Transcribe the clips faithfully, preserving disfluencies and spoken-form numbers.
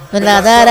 And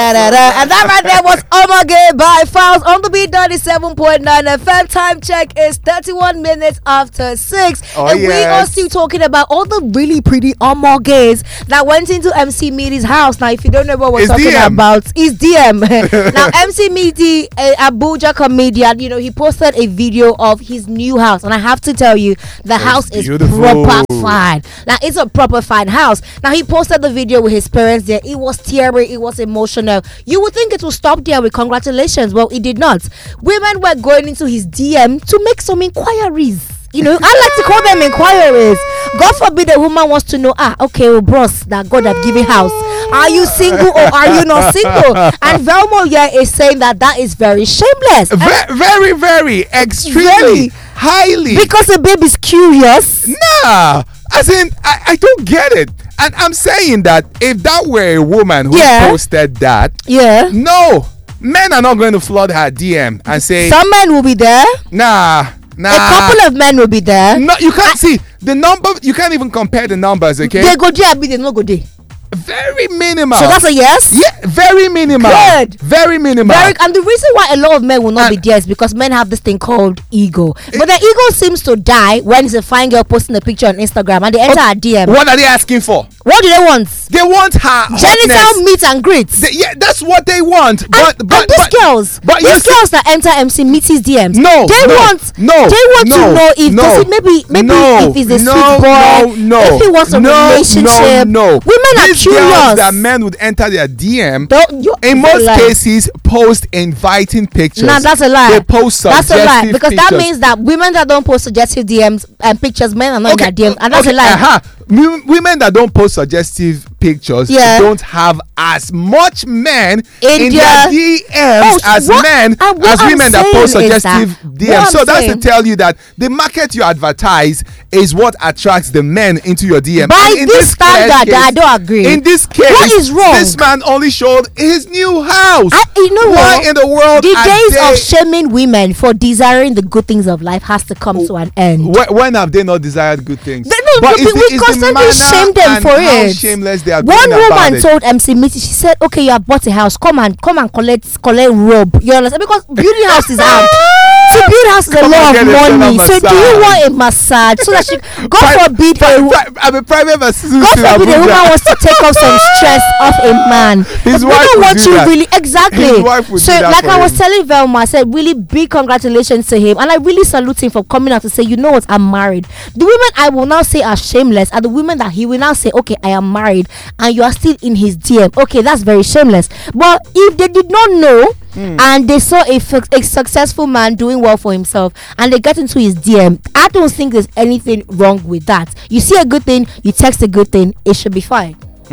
that right there was Omage by Fouls on the beat ninety-seven point nine F M. Time check is thirty-one minutes after six. Oh, and yes. we are still talking about all the really pretty Omages that went into M C Meaty's house. Now, if you don't know what we're It's talking D M. about, it's D M. Now, M C Meaty, a Abuja comedian, you know, he posted a video of his new house. And I have to tell you, the It's house is beautiful. proper fine. Now, it's a proper fine house. Now, he posted the video with his parents there. It was teary, it was emotional. You would think it would stop there with congratulations. Well, it did not. Women were going into his D M to make some inquiries. You know, I like to call them inquiries. God forbid a woman wants to know, ah, okay, well, bros, that God have given house. Are you single or are you not single? And Velmo here is saying that that is very shameless. Ve- very, very, extremely, Very. highly. Because the baby's curious. Nah, as in, I, I don't get it. And I'm saying that if that were a woman who Yeah. posted that, Yeah. no, men are not going to flood her D M and say, Some men will be there. nah, nah. A couple of men will be there. No, you can't see the number. You can't even compare the numbers. Okay, They go there, but they no go there. very minimal. So that's a yes. yeah, very minimal. Good. Very minimal. Very, and the reason why a lot of men will not And- be there is because men have this thing called ego. But the ego seems to die when it's a fine girl posting a picture on Instagram and they enter her D M. What are they asking for? What do they want? They want her Genital hotness. meet and greets. They- yeah, that's what they want. But and, but, and these but girls, but you these see- girls that enter M C Meaty's D Ms, No, they no, want, no, they want no, to know if no, does it maybe, maybe no, if he's a no, sweet boy, no, no, if he wants a no, relationship. No, no. Women are These curious. girls that men would enter their D M. Don't you? In it's a most lie. cases, post inviting pictures. Nah, that's a lie. They post That's suggestive a lie because that pictures. means that women that don't post suggestive D Ms and pictures, men are not in their D Ms, and that's okay, a lie. uh-huh. M- women that don't post suggestive pictures Yeah. don't have as much men In in, their- their D Ms Oh, as what- men and what as I'm women that saying post is suggestive that- D what Ms. I'm So that's saying- to tell you that the market you advertise is what attracts the men into your D M. By And in this clear standard, I case- don't agree. In this case, What is wrong? This man only showed his new house. I, you know Why what? in the world The are days they- of shaming women for desiring the good things of life has to come to an end. Wh- when have they not desired good things? They, no, But we, it's the- we it's the constantly manner shame them and for how it. shameless they are One going about woman it. told M C Meaty, she said, "Okay, you have bought a house. Come and come and collect collect robe. You understand? Because building house is hard. To build house is a Come lot and of get a solar money. So do you massage. want a massage so that she, God Pri- forbid, pri- a, wo- pri- I'm a private masseuse God in forbid a Abuja. woman wants to take off some stress off a man. His But wife women would want do you that. really exactly. His wife would so do that like for I was him. telling Velma, I said really big congratulations to him, and I really salute him for coming out to say, you know what, I'm married. The women I will now say are shameless are the women that he will now say, okay, I am married, and you are still in his D M. Okay, that's very shameless. But if they did not know, Hmm. and they saw a, fu- a successful man doing well for himself and they get into his D M, I don't think there's anything wrong with that. You see a good thing, you text a good thing, it should be fine.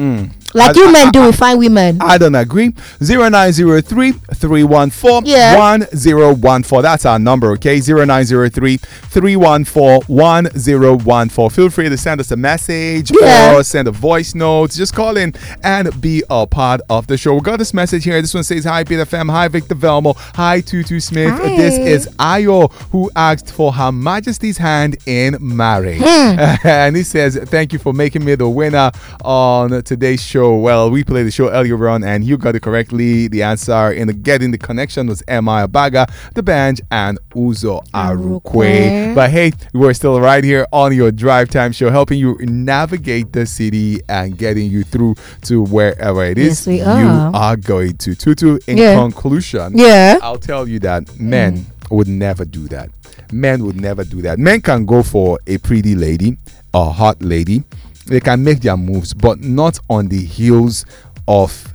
Like I- you I- men I- do with fine women. I don't agree. zero nine zero three, three one four, Yeah. one zero one four. That's our number, okay? zero nine zero three, three one four, one zero one four. Feel free to send us a message Yeah. or send a voice note. Just call in and be a part of the show. We got this message here. This one says, hi, Peter Fem. Hi, Victor Velmo. Hi, Tutu Smith. Hi. This is Ayo, who asked for Her Majesty's hand in marriage. Hmm. And he says, thank you for making me the winner on today's show. Well, we played the show earlier on and you got it correctly. The answer in the getting the connection was M I Abaga, the band, and Uzo Arukwe. Arukwe. But hey, we're still right here on your drive time show, helping you navigate the city and getting you through to wherever it is Yes, we you are. are going to. Tutu, in Yeah. conclusion, Yeah. I'll tell you that men would never do that. Men would never do that. Men can go for a pretty lady, a hot lady. They can make their moves, but not on the heels of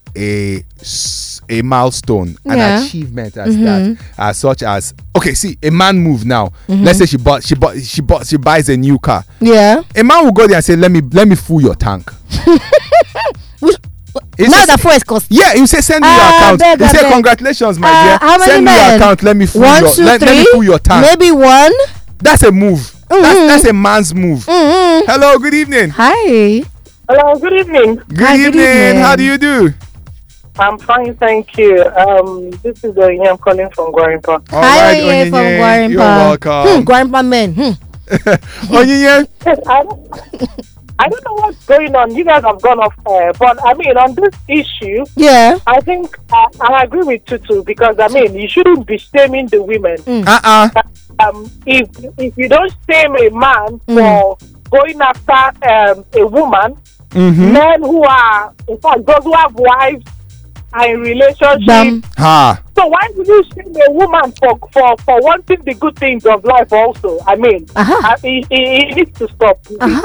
a s- a milestone, an Yeah. achievement as that, as such as okay. See, a man move now. Mm-hmm. Let's say she bought, she bought, she bought, she buys a new car. Yeah. A man will go there and say, "Let me, let me fool your tank." Which, He now says- the phone is cost. Yeah, you say send me your Ah, account. beg, You say beg. congratulations, my Uh, dear. how many Send me your men? account. Let me fool One, your two, let, let three. me fool your tank. Maybe one. That's a move. Mm-hmm. That's, that's a man's move. Mm-hmm. Hello, good evening. Hi. Hello, good evening. Good, Hi, good evening. evening. How do you do? I'm fine, thank you. Um, this is Oyin. I'm calling from Gwarimpa. All Hi, right, Onye from Onyinye, Gwarimpa. You're welcome. Hmm, Gwarimpa men. Hmm. Onyinye, Yes, I don't- I don't know what's going on. You guys have gone off air, but I mean, on this issue, Yeah. I think uh, I agree with Tutu because I mean, you shouldn't be shaming the women. Mm. Uh-uh. Um, if if you don't shame a man for going after um, a woman, Mm-hmm. men who are, in fact, those who have wives are in relationships. Bam. Ha. So why would you shame a woman for, for, for wanting the good things of life also? I mean, Uh-huh. uh, it, it, it needs to stop. Uh-huh.